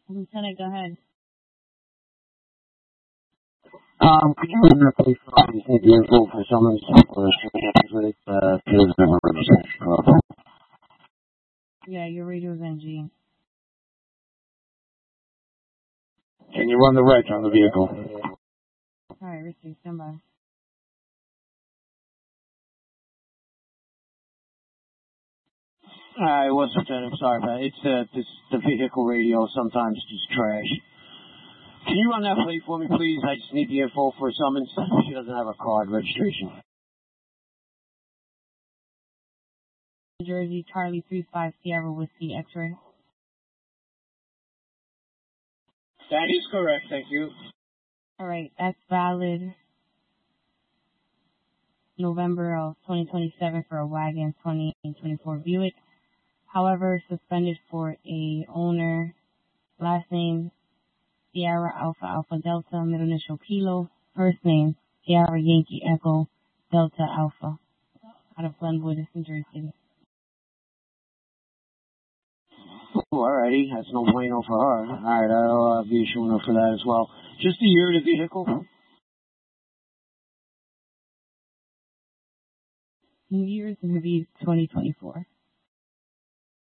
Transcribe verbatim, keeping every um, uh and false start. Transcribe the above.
Lieutenant, go ahead. Um, could you run that please? I just need the info for someone's with uh, Fields of Emergency Chicago. Yeah, your radio's N G. Can you run the reg on the vehicle? Alright, Richie, stand by. Uh, it was Lieutenant. Sorry about it. It's uh, this, the vehicle radio sometimes just trash. Can you run that plate for me, please? I just need the info for a summons. She doesn't have a card registration. New Jersey, Charlie three five Sierra Whiskey X-ray. That is correct. Thank you. Alright, that's valid November of twenty twenty-seven for a wagon twenty twenty-four Buick. However, suspended for a owner, last name Sierra Alpha Alpha Delta, middle initial Kilo, first name Sierra Yankee Echo Delta Alpha, out of Glenwood, New Jersey. Oh, alrighty. That's no bueno for her. Alright, I'll uh, be issuing her for that as well. Just the year of the vehicle? New Year's going to be twenty twenty-four.